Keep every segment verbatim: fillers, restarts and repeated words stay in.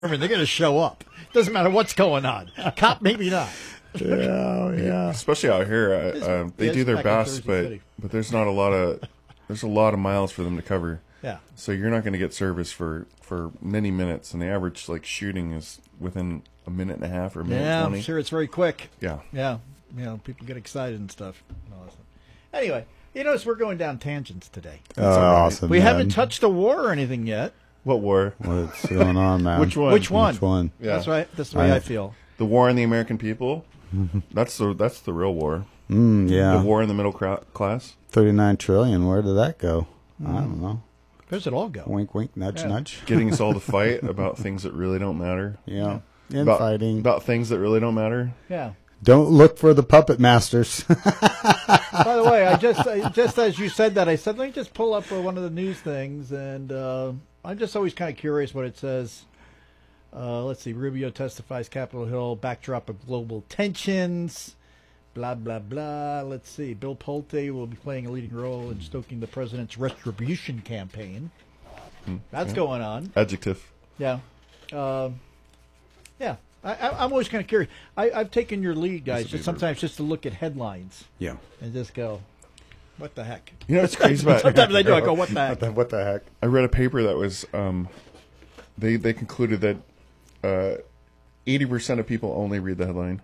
They're going to show up. Doesn't matter what's going on. Cop, maybe not. Yeah, yeah. Especially out here, uh, uh, they yeah, do their back in best, Thursday but City. but there's not a lot of there's a lot of miles for them to cover. Yeah. So you're not going to get service for, for many minutes, and the average like shooting is within a minute and a half or a minute Yeah, twenty. I'm sure it's very quick. Yeah. Yeah. You know, people get excited and stuff. Anyway, you notice we're going down tangents today. Oh, awesome. We man. haven't touched a war or anything yet. What war? What's going on, man? Which one? Which one? Which one? Yeah. That's right. That's the way I- I feel. The war on the American people. That's the that's the real war. Mm, yeah. The war in the middle cra- class. thirty-nine trillion. Where did that go? I don't know. Where's it all go? Wink, wink, nudge, Yeah. nudge. Getting us all to fight about things that really don't matter. Yeah. About, Infighting. about things that really don't matter. Yeah. Don't look for the puppet masters. By the way, I just I, just as you said that, I said let me just pull up uh, one of the news things, and uh, I'm just always kind of curious what it says. Uh, let's see. Rubio testifies Capitol Hill backdrop of global tensions. Blah blah blah. Let's see. Bill Pulte will be playing a leading role in stoking the president's retribution campaign. That's yeah. going on. Adjective. Yeah. Um, yeah. I, I, I'm always kind of curious. I, I've taken your lead, guys, just sometimes just to look at headlines Yeah. and just go, what the heck? You know what's crazy about Sometimes I do. I go, what the What heck? the, what the heck? I read a paper that was um, they they concluded that uh, eighty percent of people only read the headline.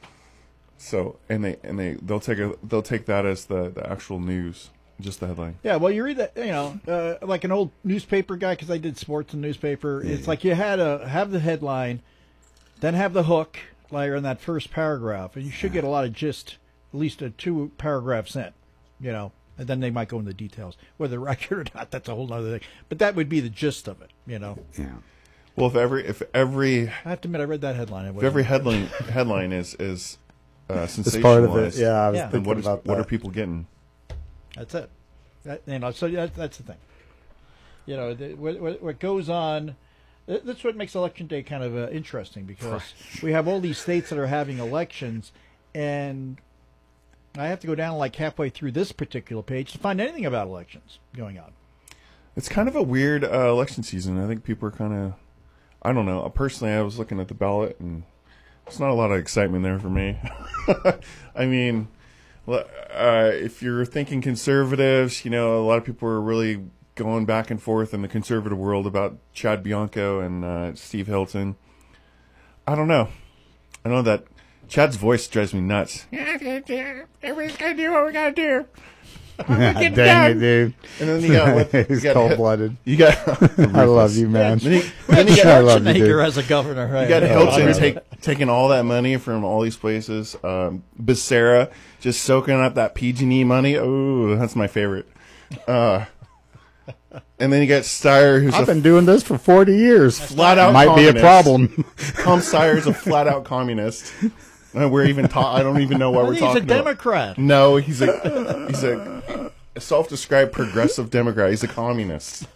So and they and they they'll take a they'll take that as the, the actual news, just the headline. Yeah, well, you read that, you know, uh, like an old newspaper guy, because I did sports and newspaper. It's like you had to have the headline, then have the hook, like in that first paragraph, and you should get a lot of gist, at least a two paragraphs in, you know, and then they might go into the details. Whether they're accurate or not, that's a whole other thing. But that would be the gist of it, you know. Yeah. Well, if every if every I have to admit, I read that headline. It if wasn't- every headline headline is is uh, sensationalized, It's part of it. Yeah, I was Yeah. then thinking what is about that. what are people getting? That's it. That, you know, so that, that's the thing. You know, the, what, what, what goes on. th- That's what makes election day kind of uh, interesting, because we have all these states that are having elections, and I have to go down like halfway through this particular page to find anything about elections going on. It's kind of a weird uh, election season. I think people are kind of, I don't know. Personally, I was looking at the ballot, and there's not a lot of excitement there for me. I mean, uh, if you're thinking conservatives, you know, a lot of people are really going back and forth in the conservative world about Chad Bianco and uh, Steve Hilton. I don't know. I know that Chad's voice drives me nuts. Everybody's got to do what we got to do. Dang it, dude. And then you got what? You He's got cold-blooded. You got. I love you, man. Then you, then you got, I love you, dude. Schwarzenegger as a governor, right? you got Oh, Hilton I take, taking all that money from all these places. Um, Becerra just soaking up that P G and E money. Oh, that's my favorite. Uh, and then you got Steyer, who's I've a been doing this for forty years. flat out Might be a communist. problem. Tom Steyer's a flat out communist. Uh, We're even ta- I don't even know why I we're think he's talking a about. Democrat. No, he's a he's a, a self-described progressive Democrat. He's a communist.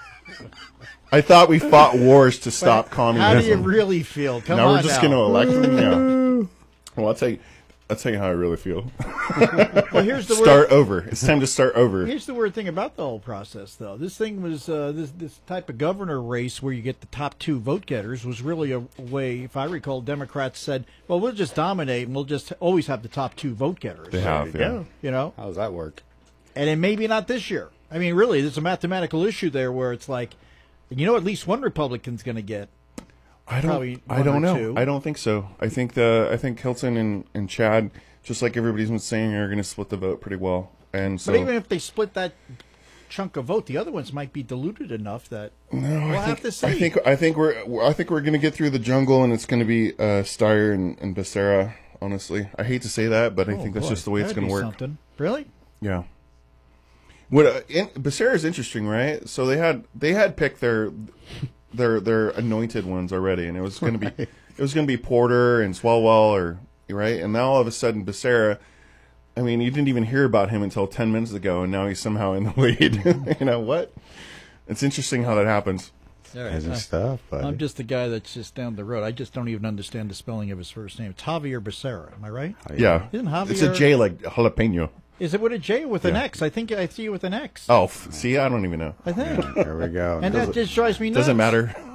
I thought we fought wars to stop communism. How do you really feel? Come now on we're just now. going to elect him. Yeah. Well, I'll tell you. I'll tell you how I really feel. Well, here's the Start word. over. It's time to start over. Here's the weird thing about the whole process, though. This thing was uh, this this type of governor race where you get the top two vote getters was really a way. If I recall, Democrats said, "Well, we'll just dominate and we'll just always have the top two vote getters." They have, There you yeah. go. You know, How does that work? and then maybe not this year. I mean, really, there's a mathematical issue there where it's like, you know, at least one Republican's going to get. I don't. Probably I one don't or know. two. I don't think so. I think the. I think Hilton and, and Chad, just like everybody's been saying, are going to split the vote pretty well. And so, But even if they split that chunk of vote, the other ones might be diluted enough that no, we'll I have think, to see. I think. I think we're. I think we're going to get through the jungle, and it's going to be uh, Steyer and, and Becerra. Honestly, I hate to say that, but I Oh, think that's boy, just the way it's that'd going to be work. Something. Really? Yeah. What uh, in, Becerra's interesting, right? So they had they had picked their their their anointed ones already, and it was going to be it was going to be Porter and Swalwell, or right, and now all of a sudden Becerra. I mean, you didn't even hear about him until ten minutes ago, and now he's somehow in the lead. You know what? It's interesting how that happens. All right. Crazy Uh, stuff, buddy. I'm just the guy that's just down the road. I just don't even understand the spelling of his first name. It's Javier Becerra. Am I right? Yeah, Isn't Javier? it's a J like jalapeno. Is it with a J or with an Yeah. X? I think I see it with an X. Oh, f- see, I don't even know. I think. There we go. And that just drives me nuts. Doesn't matter.